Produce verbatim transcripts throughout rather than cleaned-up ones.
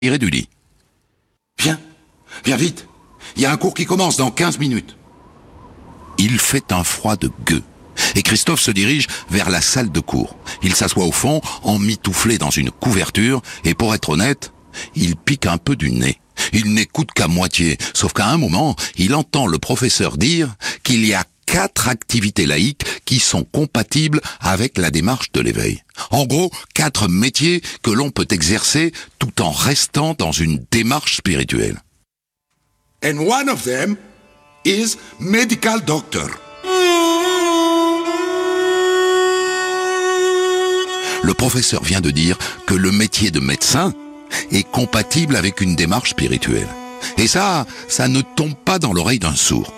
tiré du lit. Viens, viens vite. Il y a un cours qui commence dans quinze minutes. Il fait un froid de gueux. Et Christophe se dirige vers la salle de cours. Il s'assoit au fond, emmitouflé dans une couverture, et pour être honnête, il pique un peu du nez. Il n'écoute qu'à moitié, sauf qu'à un moment, il entend le professeur dire qu'il y a quatre activités laïques qui sont compatibles avec la démarche de l'éveil. En gros, quatre métiers que l'on peut exercer tout en restant dans une démarche spirituelle. And one of them is medical doctor. Le professeur vient de dire que le métier de médecin est compatible avec une démarche spirituelle. Et ça, ça ne tombe pas dans l'oreille d'un sourd.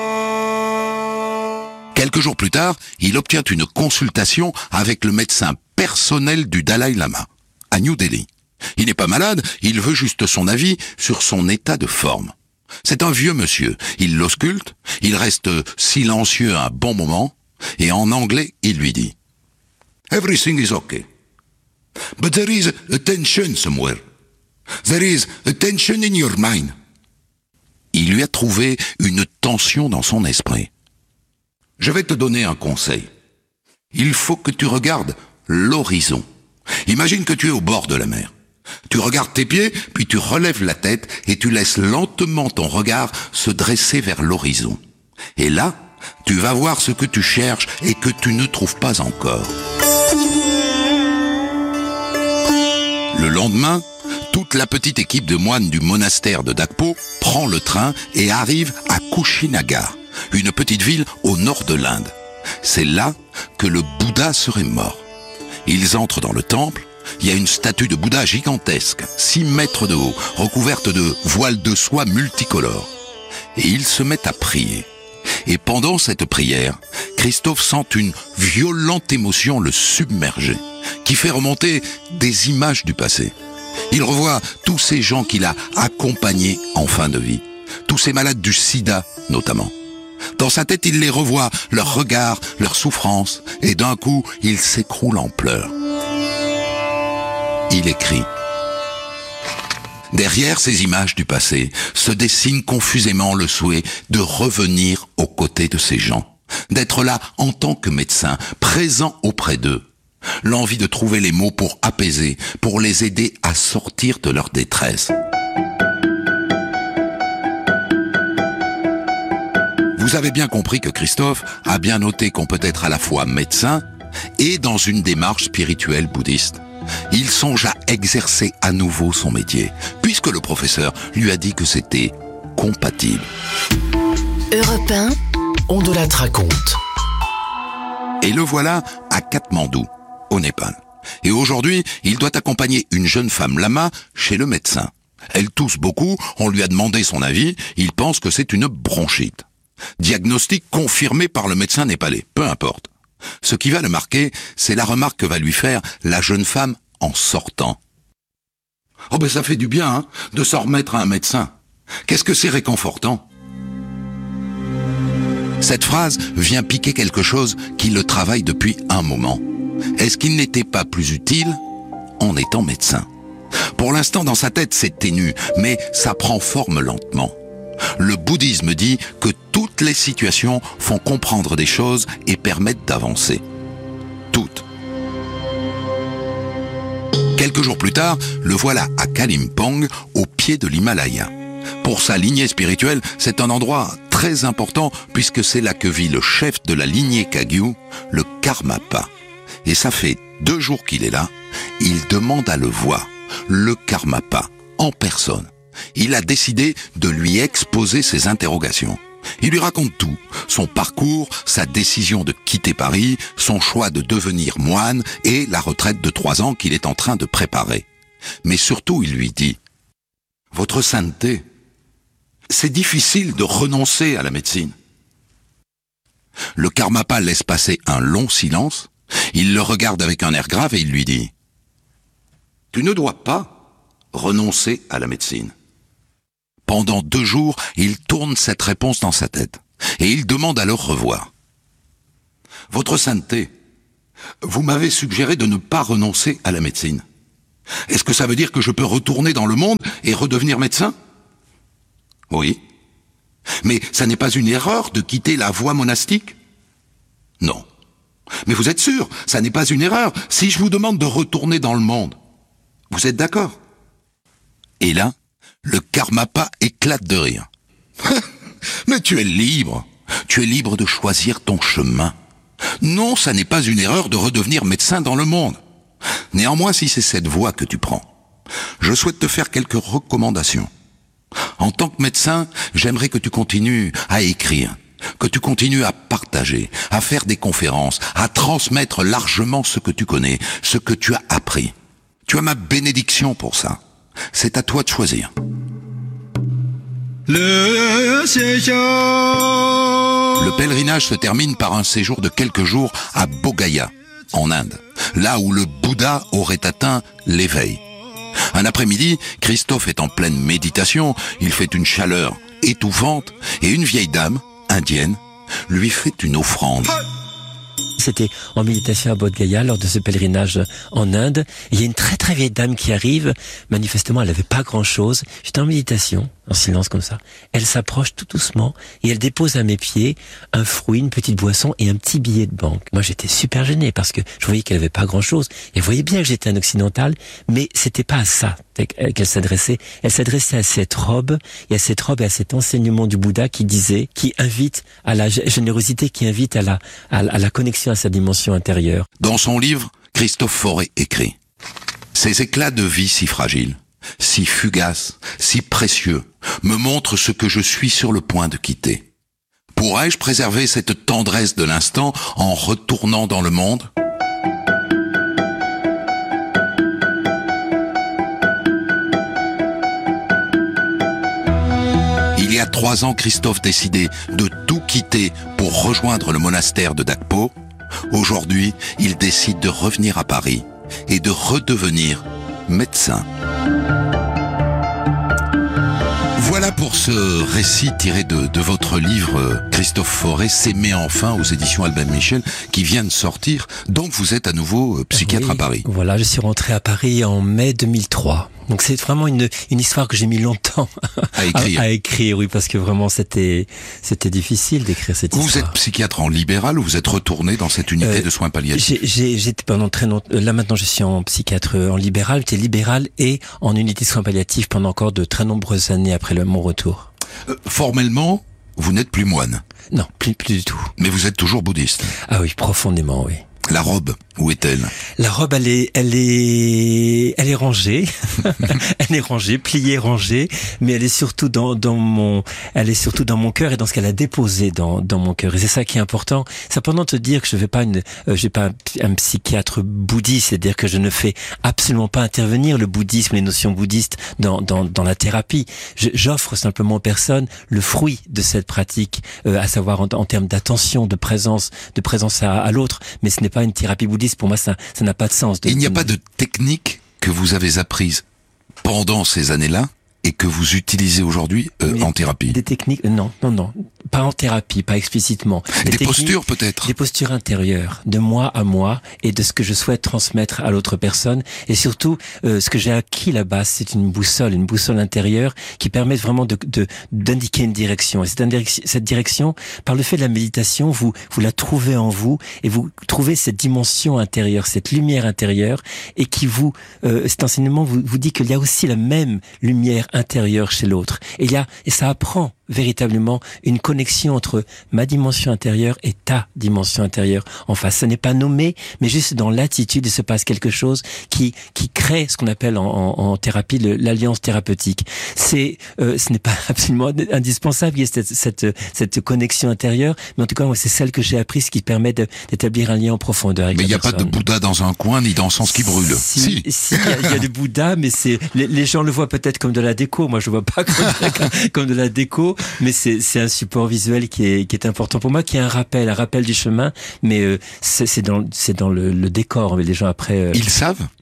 Quelques jours plus tard, il obtient une consultation avec le médecin personnel du Dalai Lama, à New Delhi. Il n'est pas malade, il veut juste son avis sur son état de forme. C'est un vieux monsieur, il l'ausculte, il reste silencieux un bon moment, et en anglais, il lui dit « Everything is okay. But there is a tension somewhere. There is a tension in your mind. » Il lui a trouvé une tension dans son esprit. « Je vais te donner un conseil. Il faut que tu regardes l'horizon. Imagine que tu es au bord de la mer. Tu regardes tes pieds, puis tu relèves la tête et tu laisses lentement ton regard se dresser vers l'horizon. Et là, tu vas voir ce que tu cherches et que tu ne trouves pas encore. » Le lendemain, toute la petite équipe de moines du monastère de Dakpo prend le train et arrive à Kushinagar, une petite ville au nord de l'Inde. C'est là que le Bouddha serait mort. Ils entrent dans le temple, il y a une statue de Bouddha gigantesque, six mètres de haut, recouverte de voiles de soie multicolores. Et ils se mettent à prier. Et pendant cette prière, Christophe sent une violente émotion le submerger, qui fait remonter des images du passé. Il revoit tous ces gens qu'il a accompagnés en fin de vie, tous ces malades du sida notamment. Dans sa tête, il les revoit, leurs regards, leurs souffrances, et d'un coup, il s'écroule en pleurs. Il écrit. Derrière ces images du passé se dessine confusément le souhait de revenir aux côtés de ces gens, d'être là en tant que médecin, présent auprès d'eux. L'envie de trouver les mots pour apaiser, pour les aider à sortir de leur détresse. Vous avez bien compris que Christophe a bien noté qu'on peut être à la fois médecin et dans une démarche spirituelle bouddhiste. Il songe à exercer à nouveau son métier, puisque le professeur lui a dit que c'était compatible. Europe un, on de la raconte. Et le voilà à Katmandou, au Népal. Et aujourd'hui, il doit accompagner une jeune femme lama chez le médecin. Elle tousse beaucoup, on lui a demandé son avis, il pense que c'est une bronchite. Diagnostic confirmé par le médecin népalais, peu importe. Ce qui va le marquer, c'est la remarque que va lui faire la jeune femme en sortant. « Oh ben ça fait du bien, hein, de s'en remettre à un médecin. Qu'est-ce que c'est réconfortant !» Cette phrase vient piquer quelque chose qui le travaille depuis un moment. Est-ce qu'il n'était pas plus utile en étant médecin ? Pour l'instant, dans sa tête, c'est ténu, mais ça prend forme lentement. Le bouddhisme dit que toutes les situations font comprendre des choses et permettent d'avancer. Toutes. Quelques jours plus tard, le voilà à Kalimpong, au pied de l'Himalaya. Pour sa lignée spirituelle, c'est un endroit très important puisque c'est là que vit le chef de la lignée Kagyu, le Karmapa. Et ça fait deux jours qu'il est là, il demande à le voir, le Karmapa, en personne. Il a décidé de lui exposer ses interrogations. Il lui raconte tout, son parcours, sa décision de quitter Paris, son choix de devenir moine et la retraite de trois ans qu'il est en train de préparer. Mais surtout, il lui dit « Votre sainteté, c'est difficile de renoncer à la médecine. » Le Karmapa laisse passer un long silence, il le regarde avec un air grave et il lui dit « Tu ne dois pas renoncer à la médecine. » Pendant deux jours, il tourne cette réponse dans sa tête et il demande à le revoir. « Votre sainteté, vous m'avez suggéré de ne pas renoncer à la médecine. Est-ce que ça veut dire que je peux retourner dans le monde et redevenir médecin? Oui. Mais ça n'est pas une erreur de quitter la voie monastique? Non. Mais vous êtes sûr, ça n'est pas une erreur si je vous demande de retourner dans le monde? Vous êtes d'accord? Et là, le Karmapa éclate de rire. Mais tu es libre. Tu es libre de choisir ton chemin. Non, ça n'est pas une erreur de redevenir médecin dans le monde. Néanmoins, si c'est cette voie que tu prends, je souhaite te faire quelques recommandations. En tant que médecin, j'aimerais que tu continues à écrire, que tu continues à partager, à faire des conférences, à transmettre largement ce que tu connais, ce que tu as appris. Tu as ma bénédiction pour ça. C'est à toi de choisir. Le pèlerinage se termine par un séjour de quelques jours à Bodh Gaya, en Inde, là où le Bouddha aurait atteint l'éveil. Un après-midi, Christophe est en pleine méditation, il fait une chaleur étouffante et une vieille dame, indienne, lui fait une offrande. C'était en méditation à Bodh Gaya lors de ce pèlerinage en Inde. Il y a une très très vieille dame qui arrive. Manifestement, elle n'avait pas grand-chose. J'étais en méditation, en silence comme ça. Elle s'approche tout doucement et elle dépose à mes pieds un fruit, une petite boisson et un petit billet de banque. Moi, j'étais super gêné parce que je voyais qu'elle n'avait pas grand-chose. Et vous voyez bien que j'étais un occidental, mais c'était pas à ça qu'elle s'adressait. Elle s'adressait à cette robe et à cette robe et à cet enseignement du Bouddha qui disait, qui invite à la générosité, qui invite à la, à la connexion à sa dimension intérieure. Dans son livre, Christophe Fauré écrit « Ces éclats de vie si fragiles, si fugaces, si précieux, me montrent ce que je suis sur le point de quitter. Pourrais-je préserver cette tendresse de l'instant en retournant dans le monde ? Il y a trois ans, Christophe décidait de tout quitter pour rejoindre le monastère de Dakpo. Aujourd'hui, il décide de revenir à Paris et de redevenir médecin. Voilà pour ce récit tiré de, de votre livre, Christophe Fauré, S'aimer enfin, aux éditions Albin Michel, qui vient de sortir. Donc vous êtes à nouveau psychiatre oui, à Paris. Voilà, je suis rentré à Paris en mai deux mille trois. Donc c'est vraiment une une histoire que j'ai mis longtemps à écrire. À, à écrire, oui, parce que vraiment c'était c'était difficile d'écrire cette vous histoire. Vous êtes psychiatre en libéral ou vous êtes retourné dans cette unité euh, de soins palliatifs? J'ai j'étais pendant très longtemps. Là maintenant je suis en psychiatre en libéral, j'étais libéral et en unité de soins palliatifs pendant encore de très nombreuses années après le, mon retour. Euh, formellement, vous n'êtes plus moine? Non, plus plus du tout. Mais vous êtes toujours bouddhiste? Ah oui, profondément, oui. La robe, où est-elle? La robe, elle est, elle est, elle est rangée. Elle est rangée, pliée, rangée, mais elle est surtout dans, dans mon, elle est surtout dans mon cœur et dans ce qu'elle a déposé dans, dans mon cœur. Et c'est ça qui est important. C'est important de te dire que je vais pas une, euh, je vais pas un, un psychiatre bouddhiste, c'est-à-dire que je ne fais absolument pas intervenir le bouddhisme, les notions bouddhistes dans, dans, dans la thérapie. Je, j'offre simplement aux personnes le fruit de cette pratique, euh, à savoir en, en termes d'attention, de présence, de présence à, à l'autre. Mais ce n'est pas une thérapie bouddhiste, pour moi ça ça n'a pas de sens. De, Il n'y a de... pas de technique que vous avez apprise pendant ces années-là et que vous utilisez aujourd'hui euh, en thérapie? Des techniques, non, non, non, pas en thérapie, pas explicitement. Des, des postures peut-être? Des postures intérieures, de moi à moi et de ce que je souhaite transmettre à l'autre personne. Et surtout, euh, ce que j'ai acquis là-bas, c'est une boussole, une boussole intérieure qui permet vraiment de, de d'indiquer une direction. Et cette, indirection, cette direction, par le fait de la méditation, vous vous la trouvez en vous et vous trouvez cette dimension intérieure, cette lumière intérieure, et qui vous, euh, cet enseignement vous vous dit qu'il y a aussi la même lumière intérieure chez l'autre. Et il y a, et ça apprend véritablement une connexion entre ma dimension intérieure et ta dimension intérieure en face. Ce n'est pas nommé, mais juste dans l'attitude, il se passe quelque chose qui qui crée ce qu'on appelle en, en, en thérapie le, l'alliance thérapeutique. C'est, euh, ce n'est pas absolument indispensable qu'il y ait cette, cette cette connexion intérieure, mais en tout cas, moi, c'est celle que j'ai apprise qui permet de, d'établir un lien en profondeur avec mais la il n'y a personne. pas de Bouddha dans un coin ni d'encens qui brûle. Si, si, si il y a, il y a du Bouddha, mais c'est les, les gens le voient peut-être comme de la déco. Moi, je vois pas comme, comme de la déco. Mais c'est, c'est un support visuel qui est, qui est important pour moi, qui est un rappel, un rappel du chemin. Mais euh, c'est, c'est dans, c'est dans le, le décor. Mais les gens après. Euh... Ils savent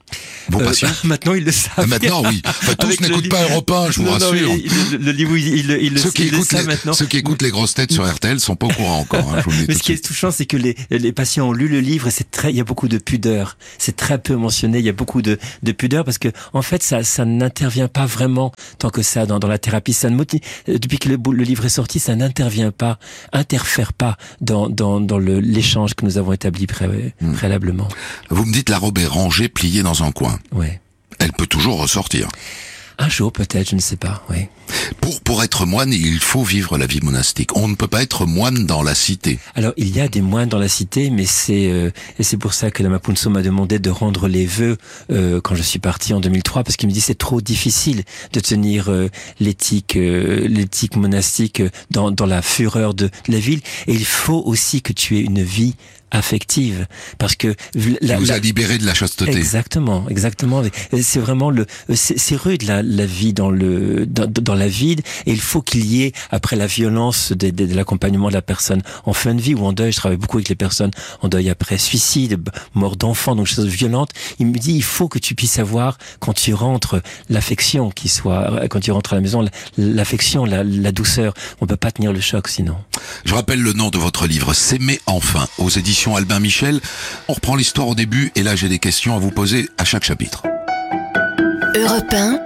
Vos patients euh, bah, Maintenant, ils le savent. Ah, maintenant, oui. Enfin, tous n'écoutent pas Europe un, je vous non, rassure. Non, le, le, le livre, il, il, il, il, ceux qui il écoutent le les, maintenant. Ceux qui écoutent les grosses têtes sur R T L sont pas au courant encore. Hein, je vous le dis Mais tout ce qui est touchant, c'est que les, les patients ont lu le livre et c'est très, il y a beaucoup de pudeur. C'est très peu mentionné. Il y a beaucoup de, de pudeur parce que, en fait, ça, ça n'intervient pas vraiment tant que ça dans, dans la thérapie. Ça ne motive, depuis que le, le livre est sorti, ça n'intervient pas, interfère pas dans, dans, dans le, l'échange que nous avons établi pré, mmh. préalablement. Vous me dites la robe est rangée, pliée dans un coin. Ouais. Elle peut toujours ressortir. Un jour peut-être, je ne sais pas, oui. Pour, pour être moine, il faut vivre la vie monastique. On ne peut pas être moine dans la cité. Alors, il y a des moines dans la cité, mais c'est euh, et c'est pour ça que Lama Phuntsho m'a demandé de rendre les vœux euh, quand je suis parti en deux mille trois, parce qu'il me dit c'est trop difficile de tenir euh, l'éthique euh, l'éthique monastique dans, dans la fureur de, de la ville. Et il faut aussi que tu aies une vie affective, parce que la, qui vous la, a libéré de la chasteté. Exactement, exactement. C'est vraiment le, c'est, c'est rude la, la vie dans le, dans, dans la vide, et il faut qu'il y ait, après la violence de, de, de l'accompagnement de la personne en fin de vie ou en deuil. Je travaille beaucoup avec les personnes en deuil après suicide, mort d'enfant, donc choses violentes. Il me dit, il faut que tu puisses avoir, quand tu rentres, l'affection qui soit, quand tu rentres à la maison, l'affection, la, la douceur. On peut pas tenir le choc sinon. Je rappelle le nom de votre livre, S'aimer enfin, aux éditions Albin Michel. On reprend l'histoire au début et là j'ai des questions à vous poser à chaque chapitre. Europe un,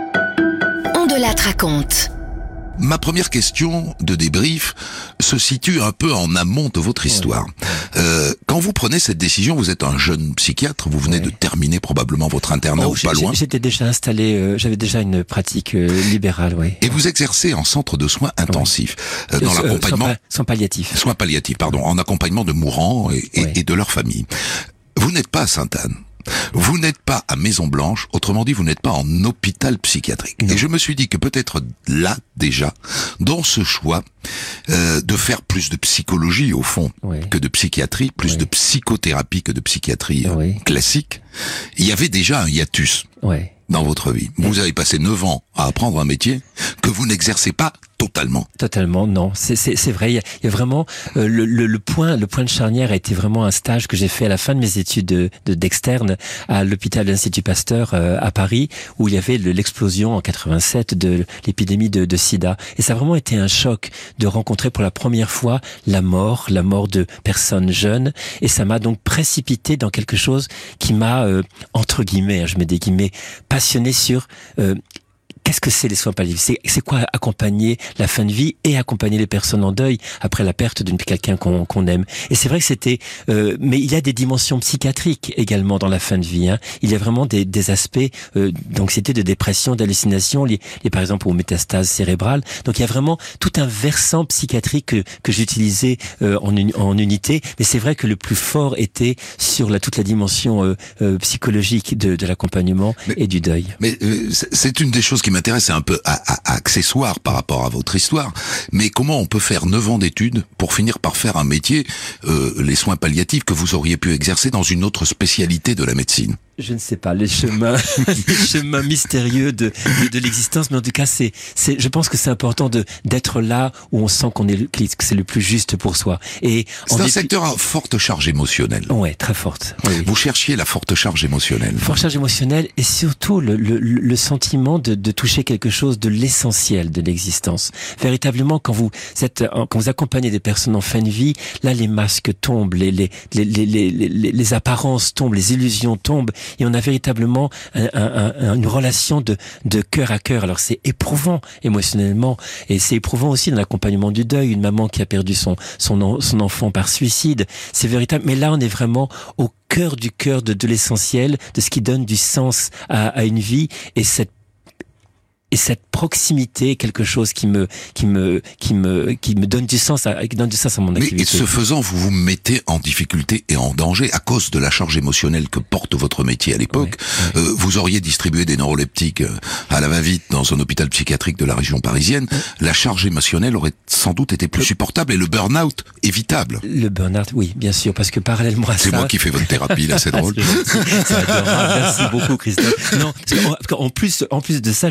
on de la raconte. Ma première question de débrief se situe un peu en amont de votre histoire. Euh, quand vous prenez cette décision, vous êtes un jeune psychiatre, vous venez ouais. de terminer probablement votre internat oh, ou pas loin. J'étais déjà installé, euh, j'avais déjà une pratique euh, libérale, oui. Et vous exercez en centre de soins intensifs, ouais. euh, dans euh, l'accompagnement... Soins, soins palliatifs. Soins palliatifs, pardon, en accompagnement de mourants et, et, ouais. et de leur famille. Vous n'êtes pas à Sainte-Anne. Vous n'êtes pas à Maison-Blanche, autrement dit, vous n'êtes pas en hôpital psychiatrique. Non. Et je me suis dit que peut-être là, déjà, dans ce choix euh, de faire plus de psychologie, au fond, oui. que de psychiatrie, plus oui. de psychothérapie que de psychiatrie euh, oui. classique, il y avait déjà un hiatus oui. dans votre vie. Oui. Vous avez passé neuf ans à apprendre un métier que vous n'exercez pas totalement. Totalement, non. C'est, c'est, c'est vrai. Il y a, il y a vraiment euh, le, le, le point, le point de charnière a été vraiment un stage que j'ai fait à la fin de mes études de, de d'externe à l'hôpital de l'Institut Pasteur euh, à Paris, où il y avait le, l'explosion en quatre-vingt-sept de l'épidémie de, de SIDA. Et ça a vraiment été un choc de rencontrer pour la première fois la mort, la mort de personnes jeunes. Et ça m'a donc précipité dans quelque chose qui m'a euh, entre guillemets, hein, je mets des guillemets, passionné sur euh, qu'est-ce que c'est les soins palliatifs ? C'est, c'est quoi accompagner la fin de vie et accompagner les personnes en deuil après la perte d'une quelqu'un qu'on, qu'on aime. Et c'est vrai que c'était, euh, mais il y a des dimensions psychiatriques également dans la fin de vie. Hein. Il y a vraiment des, des aspects euh, d'anxiété, de dépression, d'hallucination liés, liés par exemple aux métastases cérébrales. Donc il y a vraiment tout un versant psychiatrique que, que j'utilisais euh, en, en unité. Mais c'est vrai que le plus fort était sur la toute la dimension euh, euh, psychologique de, de l'accompagnement mais, et du deuil. Mais euh, c'est une des choses qui m'intéresse, c'est un peu à, à, à accessoire par rapport à votre histoire, mais comment on peut faire neuf ans d'études pour finir par faire un métier, euh, les soins palliatifs, que vous auriez pu exercer dans une autre spécialité de la médecine ? Je ne sais pas, les chemins, les chemins mystérieux de, de, de l'existence, mais en tout cas, c'est, c'est, je pense que c'est important de, d'être là où on sent qu'on est, que c'est le plus juste pour soi. Et c'est un dépli... secteur à forte charge émotionnelle. Ouais, très forte. Oui, oui. Vous cherchiez la forte charge émotionnelle. Forte charge émotionnelle et surtout le, le, le sentiment de, de toucher quelque chose de l'essentiel de l'existence. Véritablement, quand vous êtes, quand vous accompagnez des personnes en fin de vie, là, les masques tombent, les, les, les, les, les, les, les apparences tombent, les illusions tombent. Et on a véritablement un, un, un, une relation de, de cœur à cœur. Alors c'est éprouvant émotionnellement, et c'est éprouvant aussi dans l'accompagnement du deuil. Une maman qui a perdu son son, son enfant par suicide, c'est véritable. Mais là, on est vraiment au cœur du cœur de, de l'essentiel, de ce qui donne du sens à, à une vie, et cette Et cette proximité, quelque chose qui me, qui me, qui me, qui me donne du sens, à, qui donne du sens à mon activité. Mais ce faisant, vous vous mettez en difficulté et en danger à cause de la charge émotionnelle que porte votre métier à l'époque. Ouais, ouais. Euh, vous auriez distribué des neuroleptiques à la va-vite dans un hôpital psychiatrique de la région parisienne. Ouais. La charge émotionnelle aurait sans doute été plus le... supportable et le burn-out évitable. Le burn-out, oui, bien sûr, parce que parallèlement à c'est ça... C'est moi qui fais votre thérapie, là, c'est drôle. c'est adorable, merci beaucoup, Christophe. Non, parce qu'en, en plus, en plus de ça, j'étais engagé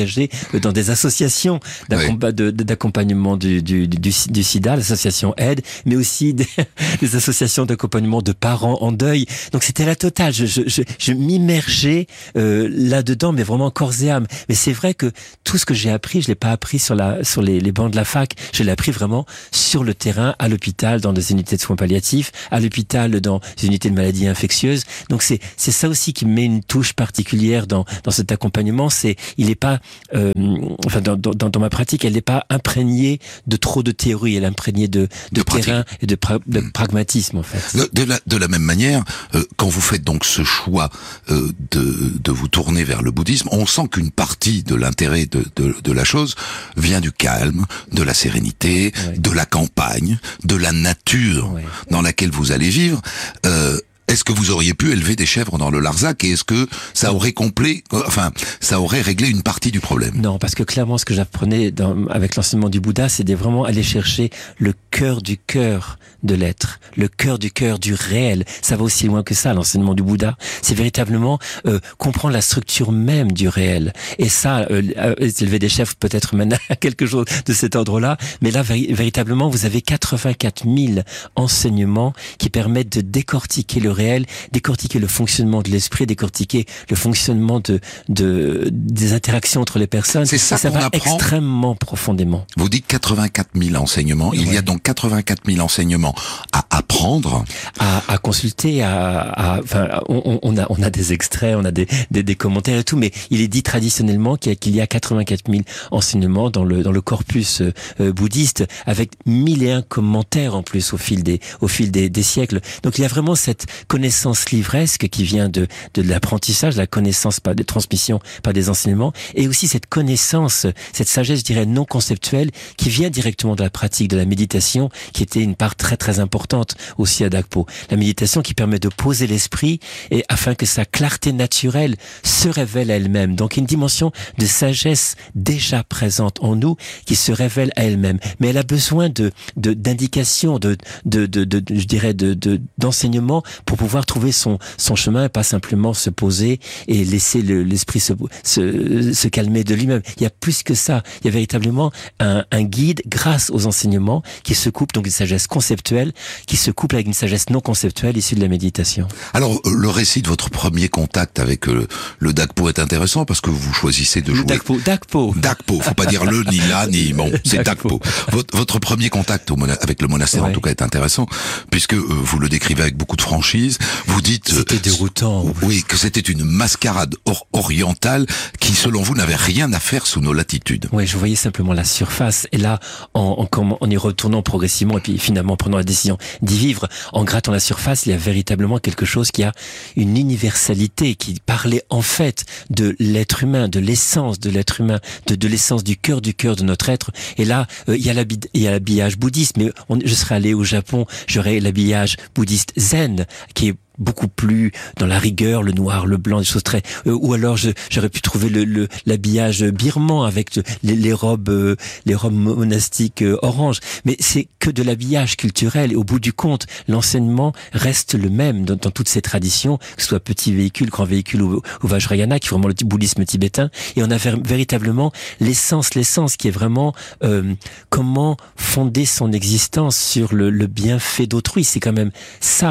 engagé dans des associations d'accompa- de, d'accompagnement du, du, du, du sida, l'association Aide, mais aussi des, des associations d'accompagnement de parents en deuil. Donc c'était la totale. Je, je, je, je m'immergeais euh, là-dedans, mais vraiment corps et âme. Mais c'est vrai que tout ce que j'ai appris, je l'ai pas appris sur la sur les, les bancs de la fac. Je l'ai appris vraiment sur le terrain, à l'hôpital, dans des unités de soins palliatifs, à l'hôpital, dans des unités de maladies infectieuses. Donc c'est c'est ça aussi qui met une touche particulière dans dans cet accompagnement. C'est il est pas euh, enfin dans, dans dans ma pratique, elle n'est pas imprégnée de trop de théorie. Elle est imprégnée de de, de terrain et de, pra- de mmh. pragmatisme en fait. De, de la de la même manière, euh, quand vous faites donc ce choix euh, de de vous tourner vers le bouddhisme, on sent qu'une partie de l'intérêt de de, de la chose vient du calme, de la sérénité, ouais. de la campagne, de la nature ouais. dans laquelle vous allez vivre. Euh, Est-ce que vous auriez pu élever des chèvres dans le Larzac et est-ce que ça aurait complet, enfin, ça aurait réglé une partie du problème? Non, parce que clairement, ce que j'apprenais dans, avec l'enseignement du Bouddha, c'est de vraiment aller chercher le cœur du cœur de l'être, le cœur du cœur du réel. Ça va aussi loin que ça, l'enseignement du Bouddha. C'est véritablement euh, comprendre la structure même du réel. Et ça, euh, élever des chèvres peut-être mène à quelque chose de cet ordre-là, mais là, véri- véritablement, vous avez quatre-vingt-quatre mille enseignements qui permettent de décortiquer le réel, décortiquer le fonctionnement de l'esprit, décortiquer le fonctionnement de, de des interactions entre les personnes. C'est ça, ça qu'on va apprend extrêmement profondément. Vous dites quatre-vingt-quatre mille enseignements. Il ouais. y a donc quatre-vingt-quatre mille enseignements à apprendre, à, à consulter, à, à enfin, on, on a on a des extraits, on a des, des, des commentaires et tout, mais il est dit traditionnellement qu'il y a, qu'il y a quatre-vingt-quatre mille enseignements dans le dans le corpus euh, bouddhiste, avec mille et un commentaires en plus au fil des au fil des, des siècles. Donc il y a vraiment cette connaissance livresque qui vient de, de l'apprentissage, la connaissance par des transmissions, par des enseignements, et aussi cette connaissance, cette sagesse, je dirais, non conceptuelle, qui vient directement de la pratique de la méditation, qui était une part très très importante aussi à Dakpo. La méditation qui permet de poser l'esprit, et afin que sa clarté naturelle se révèle à elle-même. Donc une dimension de sagesse déjà présente en nous, qui se révèle à elle-même. Mais elle a besoin de, de d'indications, de, de, de, de, de, je dirais, de, de, d'enseignements pour pouvoir trouver son son chemin et pas simplement se poser et laisser le, l'esprit se, se se calmer de lui-même. Il y a plus que ça. Il y a véritablement un, un guide grâce aux enseignements qui se couple, donc une sagesse conceptuelle qui se couple avec une sagesse non conceptuelle issue de la méditation. Alors le récit de votre premier contact avec le, le Dakpo est intéressant parce que vous choisissez de jouer. Dakpo, Dakpo. Dakpo. Faut pas dire le ni la ni bon. C'est Dakpo. Votre, votre premier contact au mona- avec le monastère ouais. en tout cas est intéressant puisque euh, vous le décrivez avec beaucoup de franchise. Vous dites c'était déroutant. Euh, oui, que c'était une mascarade or- orientale qui, selon vous, n'avait rien à faire sous nos latitudes. Oui, je voyais simplement la surface. Et là, en, en, en y retournant progressivement et puis finalement en prenant la décision d'y vivre, en grattant la surface, il y a véritablement quelque chose qui a une universalité, qui parlait en fait de l'être humain, de l'essence de l'être humain, de, de l'essence du cœur du cœur de notre être. Et là, euh, il y a l'habi- il y a l'habillage bouddhiste, mais on, je serais allé au Japon, j'aurais l'habillage bouddhiste zen, qui est beaucoup plus dans la rigueur, le noir, le blanc, des choses très... Euh, ou alors je, j'aurais pu trouver le, le l'habillage birman avec les, les robes euh, les robes monastiques euh, orange. Mais c'est que de l'habillage culturel. Et au bout du compte, l'enseignement reste le même dans, dans toutes ces traditions, que ce soit petit véhicule, grand véhicule ou, ou Vajrayana, qui est vraiment le bouddhisme tibétain. Et on a ver- véritablement l'essence, l'essence qui est vraiment euh, comment fonder son existence sur le, le bienfait d'autrui. C'est quand même ça.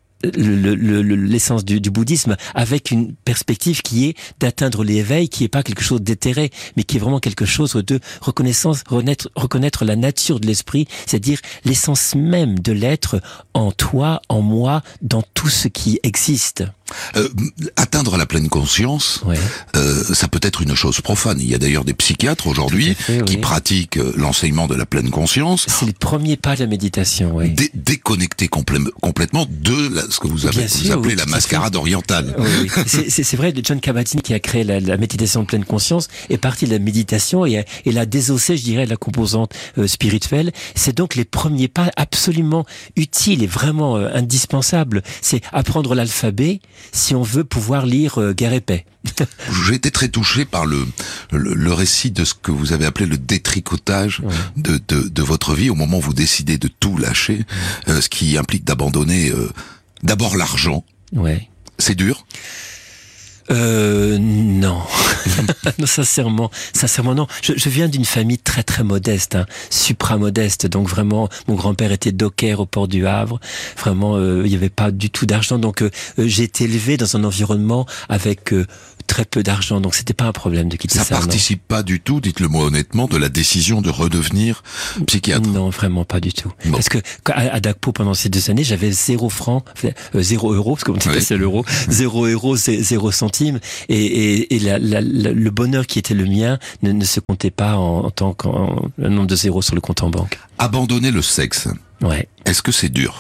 Le, le, le, l'essence du, du bouddhisme, avec une perspective qui est d'atteindre l'éveil, qui est pas quelque chose d'éthéré, mais qui est vraiment quelque chose de reconnaissance, renaître, reconnaître la nature de l'esprit, c'est-à-dire l'essence même de l'être en toi, en moi, dans tout ce qui existe. Euh, atteindre la pleine conscience, ouais. euh, ça peut être une chose profane. Il y a d'ailleurs des psychiatres aujourd'hui fait, qui oui. pratiquent l'enseignement de la pleine conscience. C'est le premier pas de la méditation. Oui. Dé- déconnecter complè- complètement de la, ce que vous, avez, vous sûr, appelez oui, la mascarade fait. orientale. Oui, oui. c'est, c'est, c'est vrai, John Kabat-Zinn qui a créé la, la méditation de pleine conscience est parti de la méditation et, et l'a désossé, je dirais, de la composante euh, spirituelle. C'est donc les premiers pas absolument utiles et vraiment euh, indispensables. C'est apprendre l'alphabet si on veut pouvoir lire euh, Guerre et Paix. J'ai été très touché par le, le le récit de ce que vous avez appelé le détricotage ouais. de, de de votre vie au moment où vous décidez de tout lâcher, ouais. euh, ce qui implique d'abandonner euh, d'abord l'argent. Ouais. C'est dur. Euh, non. non, sincèrement, sincèrement non. Je, je viens d'une famille très très modeste, hein, supra-modeste. Donc vraiment, mon grand-père était docker au port du Havre. Vraiment, euh, il n'y avait pas du tout d'argent. Donc euh, j'ai été élevé dans un environnement avec euh, très peu d'argent. Donc c'était pas un problème de quitter ça. Ça participe non. pas du tout, dites-le-moi honnêtement, de la décision de redevenir psychiatre. Non, vraiment pas du tout. Bon. Parce que à, à Dagpo, pendant ces deux années, j'avais zéro franc, euh, zéro euro, parce qu'on était passé à l'euro, zéro euro, zéro centime. Et, et, et la, la, la, le bonheur qui était le mien ne, ne se comptait pas en, en tant qu'un nombre de zéros sur le compte en banque. Abandonner le sexe. Ouais. Est-ce que c'est dur?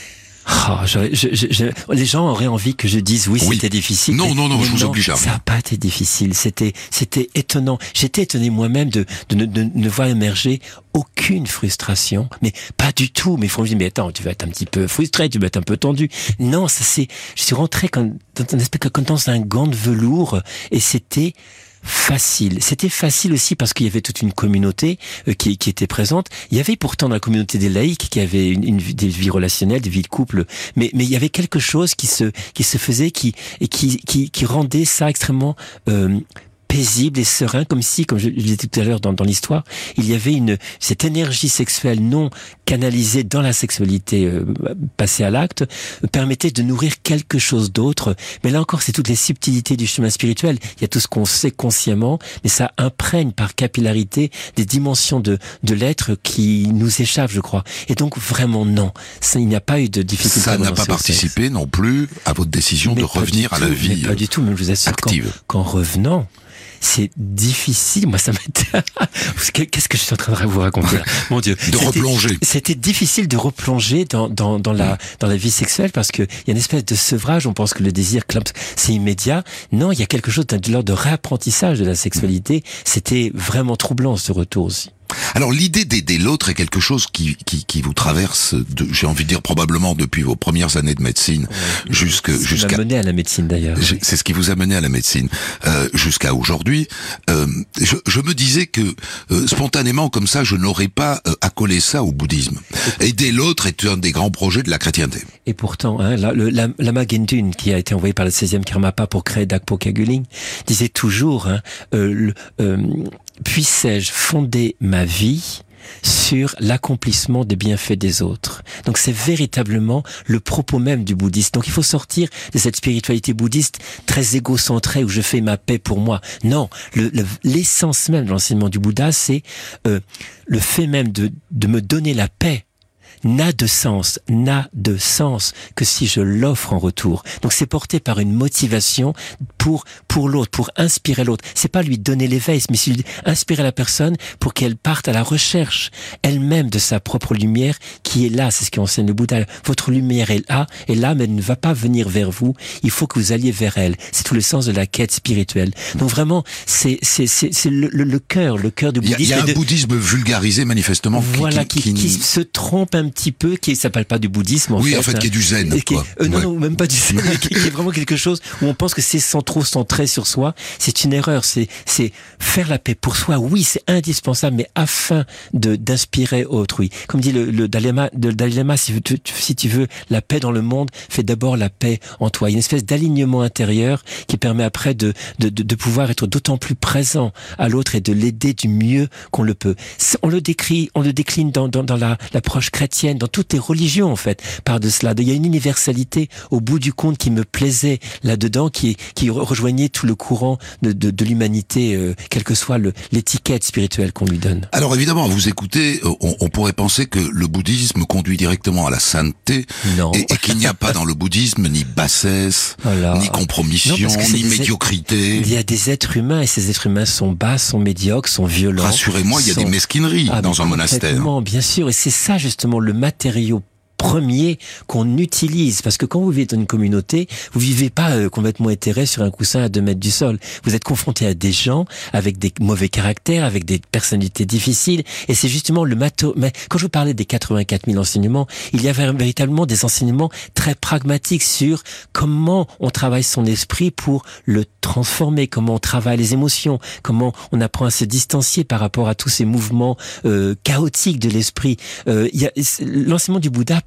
Oh, je, je, je, je, les gens auraient envie que je dise oui, oui. c'était difficile. Non, non, non, mais je vous non, oblige à. Ça n'a pas été difficile. C'était, c'était étonnant. J'étais étonné moi-même de, de, de, de ne voir émerger aucune frustration, mais pas du tout. Mais faut me dire, mais attends, tu vas être un petit peu frustré, tu vas être un peu tendu. Non, ça c'est. Je suis rentré comme dans un espèce comme dans un gant de velours et c'était facile. C'était facile aussi parce qu'il y avait toute une communauté euh, qui, qui était présente. Il y avait pourtant dans la communauté des laïcs qui avaient une, une, des vies relationnelles, des vies de couple, mais, mais il y avait quelque chose qui se, qui se faisait qui, et qui, qui, qui rendait ça extrêmement euh, paisible et serein, comme si, comme je, je le disais tout à l'heure dans, dans l'histoire, il y avait une cette énergie sexuelle non canalisée dans la sexualité euh, passée à l'acte, euh, permettait de nourrir quelque chose d'autre. Mais là encore, c'est toutes les subtilités du chemin spirituel. Il y a tout ce qu'on sait consciemment, mais ça imprègne par capillarité des dimensions de, de l'être qui nous échappent, je crois. Et donc, vraiment, non. Ça, il n'y a pas eu de difficulté. Ça n'a pas participé sexe. non plus à votre décision mais de revenir à la vie mais pas du tout, mais je vous assure active. Qu'en, qu'en revenant, c'est difficile. Moi, ça m'était... Qu'est-ce que je suis en train de vous raconter là? Mon Dieu. De c'était, replonger. C'était difficile de replonger dans, dans, dans la, dans la vie sexuelle parce que il y a une espèce de sevrage. On pense que le désir, c'est immédiat. Non, il y a quelque chose de l'ordre de réapprentissage de la sexualité. C'était vraiment troublant, ce retour aussi. Alors l'idée d'aider l'autre est quelque chose qui qui, qui vous traverse, de, j'ai envie de dire probablement depuis vos premières années de médecine ouais, jusque c'est jusqu'à. Ça m'a mené à la médecine d'ailleurs. Oui. C'est ce qui vous a mené à la médecine euh, jusqu'à aujourd'hui. Euh, je, je me disais que euh, spontanément comme ça, je n'aurais pas euh, accolé ça au bouddhisme. Aider l'autre est un des grands projets de la chrétienté. Et pourtant, hein, la, le, la, Lama Gendun, qui a été envoyé par le seizième Karmapa pour créer Dagpo Kagyu-Lin, disait toujours, hein, euh, le, euh, puissais-je fonder ma vie sur l'accomplissement des bienfaits des autres. Donc c'est véritablement le propos même du bouddhisme. Donc il faut sortir de cette spiritualité bouddhiste très égocentrée où je fais ma paix pour moi. Non, le, le, l'essence même de l'enseignement du Bouddha, c'est euh, le fait même de, de me donner la paix n'a de sens, n'a de sens que si je l'offre en retour. Donc c'est porté par une motivation pour pour l'autre, pour inspirer l'autre. C'est pas lui donner l'éveil, mais c'est lui inspirer la personne pour qu'elle parte à la recherche elle-même de sa propre lumière qui est là. C'est ce qu'enseigne le Bouddha. Votre lumière est là, est là, mais elle ne va pas venir vers vous. Il faut que vous alliez vers elle. C'est tout le sens de la quête spirituelle. Donc vraiment, c'est c'est c'est, c'est le, le, le cœur, le cœur du bouddhisme. Il y a, il y a un de... bouddhisme vulgarisé manifestement. Voilà, qui, qui, qui, qui, qui se trompe un petit peu, qui s'appelle pas du bouddhisme en oui, fait. en fait, hein. qui est du zen. Qui, quoi. Euh, non, ouais. non, même pas du zen, mais qui, qui est vraiment quelque chose où on pense que c'est sans trop centré sur soi. C'est une erreur. C'est, c'est faire la paix pour soi. Oui, c'est indispensable, mais afin de d'inspirer autrui. Comme dit le, le Dalai Lama, le Dalai Lama, si tu, si tu veux la paix dans le monde, fais d'abord la paix en toi. Il y a une espèce d'alignement intérieur qui permet après de de, de, de pouvoir être d'autant plus présent à l'autre et de l'aider du mieux qu'on le peut. On le décrit, on le décline dans dans, dans la l'approche chrétienne, dans toutes les religions en fait. Par de cela, il y a une universalité au bout du compte qui me plaisait là-dedans, qui qui rejoignait tout le courant de de, de l'humanité, euh, quelle que soit le, l'étiquette spirituelle qu'on lui donne. Alors évidemment, à vous écouter, on, on pourrait penser que le bouddhisme conduit directement à la sainteté, non. et, et qu'il n'y a pas dans le bouddhisme ni bassesse, voilà. ni compromission, non, ni médiocrité. Il y a des êtres humains et ces êtres humains sont bas, sont médiocres, sont violents. Rassurez-moi, il y a sont... des mesquineries ah, dans un monastère. Bien sûr, et c'est ça justement le matériau premier qu'on utilise, parce que quand vous vivez dans une communauté, vous vivez pas euh, complètement éthéré sur un coussin à deux mètres du sol. Vous êtes confronté à des gens avec des mauvais caractères, avec des personnalités difficiles, et c'est justement le matos. Mais quand je vous parlais des quatre-vingt-quatre mille enseignements, il y avait véritablement des enseignements très pragmatiques sur comment on travaille son esprit pour le transformer, comment on travaille les émotions, comment on apprend à se distancier par rapport à tous ces mouvements euh, chaotiques de l'esprit. Euh, il y a, l'enseignement du Bouddha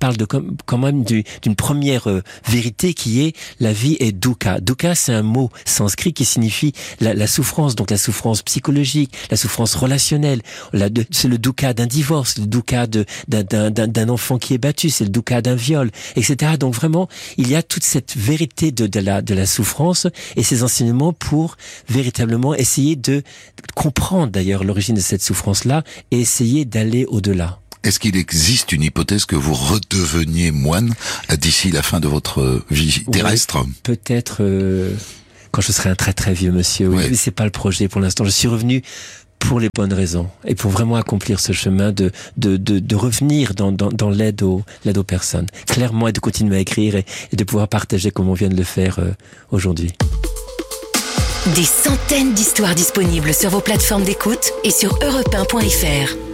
parle de quand même du, d'une première euh, vérité qui est la vie est dukkha. Dukkha, c'est un mot sanskrit qui signifie la, la souffrance, donc la souffrance psychologique, la souffrance relationnelle. La, de, c'est le dukkha d'un divorce, le dukkha de, d'un, d'un, d'un enfant qui est battu, c'est le dukkha d'un viol, et cetera. Donc vraiment, il y a toute cette vérité de, de la de la souffrance et ces enseignements pour véritablement essayer de comprendre d'ailleurs l'origine de cette souffrance-là et essayer d'aller au-delà. Est-ce qu'il existe une hypothèse que vous redeveniez moine d'ici la fin de votre vie terrestre ? Oui, peut-être euh, quand je serai un très très vieux monsieur. Oui, oui. Mais c'est pas le projet pour l'instant. Je suis revenu pour les bonnes raisons et pour vraiment accomplir ce chemin de de de, de revenir dans dans, dans l'aide aux l'aide aux personnes. Clairement, et de continuer à écrire et, et de pouvoir partager comme on vient de le faire euh, aujourd'hui. Des centaines d'histoires disponibles sur vos plateformes d'écoute et sur europe un point f r.